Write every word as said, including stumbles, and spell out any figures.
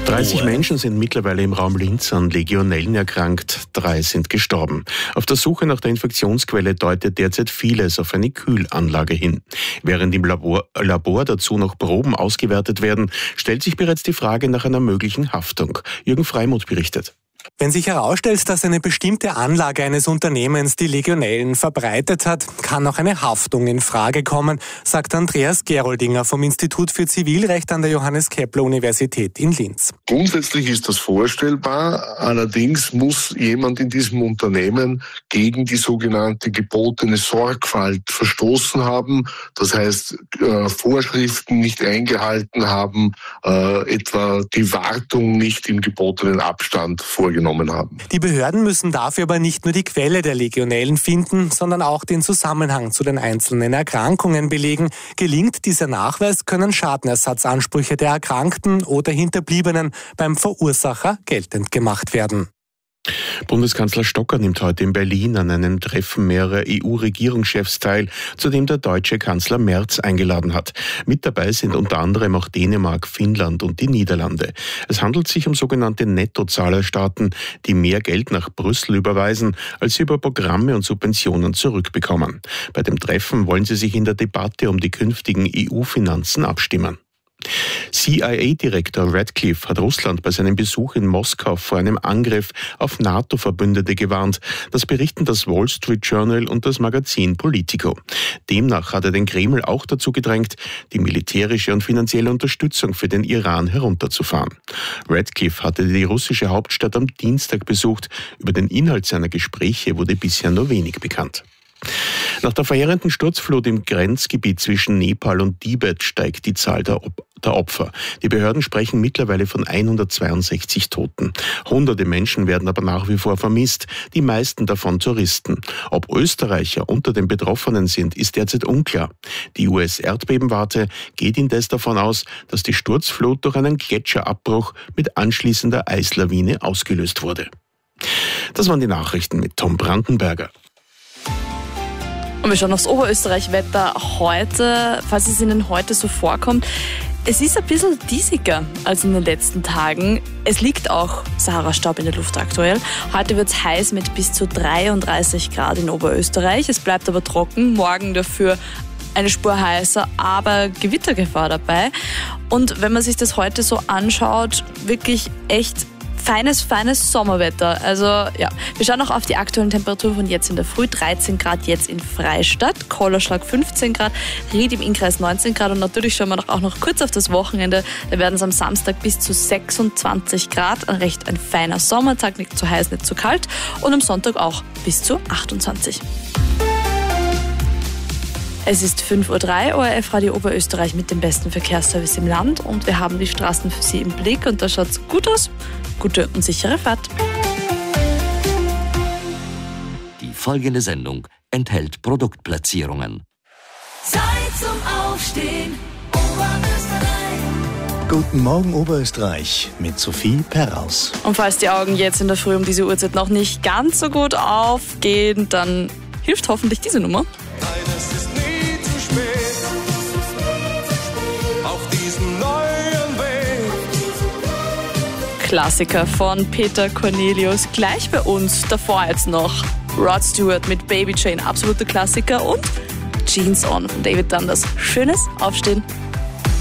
dreißig Menschen sind mittlerweile im Raum Linz an Legionellen erkrankt, drei sind gestorben. Auf der Suche nach der Infektionsquelle deutet derzeit vieles auf eine Kühlanlage hin. Während im Labor, Labor dazu noch Proben ausgewertet werden, stellt sich bereits die Frage nach einer möglichen Haftung. Jürgen Freimuth berichtet. Wenn sich herausstellt, dass eine bestimmte Anlage eines Unternehmens die Legionellen verbreitet hat, kann auch eine Haftung in Frage kommen, sagt Andreas Geroldinger vom Institut für Zivilrecht an der Johannes-Kepler-Universität in Linz. Grundsätzlich ist das vorstellbar, allerdings muss jemand in diesem Unternehmen gegen die sogenannte gebotene Sorgfalt verstoßen haben, das heißt äh, Vorschriften nicht eingehalten haben, äh, etwa die Wartung nicht im gebotenen Abstand vorgenommen haben. Die Behörden müssen dafür aber nicht nur die Quelle der Legionellen finden, sondern auch den Zusammenhang zu den einzelnen Erkrankungen belegen. Gelingt dieser Nachweis, können Schadenersatzansprüche der Erkrankten oder Hinterbliebenen beim Verursacher geltend gemacht werden. Bundeskanzler Stocker nimmt heute in Berlin an einem Treffen mehrerer E U-Regierungschefs teil, zu dem der deutsche Kanzler Merz eingeladen hat. Mit dabei sind unter anderem auch Dänemark, Finnland und die Niederlande. Es handelt sich um sogenannte Nettozahlerstaaten, die mehr Geld nach Brüssel überweisen, als sie über Programme und Subventionen zurückbekommen. Bei dem Treffen wollen sie sich in der Debatte um die künftigen E U-Finanzen abstimmen. C I A-Direktor Radcliffe hat Russland bei seinem Besuch in Moskau vor einem Angriff auf NATO-Verbündete gewarnt. Das berichten das Wall Street Journal und das Magazin Politico. Demnach hat er den Kreml auch dazu gedrängt, die militärische und finanzielle Unterstützung für den Iran herunterzufahren. Radcliffe hatte die russische Hauptstadt am Dienstag besucht. Über den Inhalt seiner Gespräche wurde bisher nur wenig bekannt. Nach der verheerenden Sturzflut im Grenzgebiet zwischen Nepal und Tibet steigt die Zahl der, Op- der Opfer. Die Behörden sprechen mittlerweile von hundertzweiundsechzig Toten. Hunderte Menschen werden aber nach wie vor vermisst, die meisten davon Touristen. Ob Österreicher unter den Betroffenen sind, ist derzeit unklar. Die U S-Erdbebenwarte geht indes davon aus, dass die Sturzflut durch einen Gletscherabbruch mit anschließender Eislawine ausgelöst wurde. Das waren die Nachrichten mit Tom Brandenberger. Und wir schauen aufs Oberösterreich-Wetter heute, falls es Ihnen heute so vorkommt. Es ist ein bisschen diesiger als in den letzten Tagen. Es liegt auch Sahara-Staub in der Luft aktuell. Heute wird es heiß mit bis zu dreiunddreißig Grad in Oberösterreich. Es bleibt aber trocken. Morgen dafür eine Spur heißer, aber Gewittergefahr dabei. Und wenn man sich das heute so anschaut, wirklich echt Feines, feines Sommerwetter. Also ja, wir schauen auch auf die aktuellen Temperaturen von jetzt in der Früh. dreizehn Grad jetzt in Freistadt, Kollerschlag fünfzehn Grad, Ried im Innkreis neunzehn Grad und natürlich schauen wir auch noch kurz auf das Wochenende. Da werden es am Samstag bis zu sechsundzwanzig Grad. Ein recht ein feiner Sommertag, nicht zu heiß, nicht zu kalt. Und am Sonntag auch bis zu achtundzwanzig. Es ist fünf Uhr drei, O R F Radio Oberösterreich mit dem besten Verkehrsservice im Land und wir haben die Straßen für Sie im Blick und da schaut es gut aus. Gute und sichere Fahrt. Die folgende Sendung enthält Produktplatzierungen. Zeit zum Aufstehen, Oberösterreich. Guten Morgen Oberösterreich mit Sophie Perraus. Und falls die Augen jetzt in der Früh um diese Uhrzeit noch nicht ganz so gut aufgehen, dann hilft hoffentlich diese Nummer. Nein, es ist nie zu spät, auf diesen neuen Weg. Klassiker von Peter Cornelius, gleich bei uns, davor jetzt noch Rod Stewart mit Baby Jane, absoluter Klassiker und Jeans On von David Dundas. Schönes Aufstehen.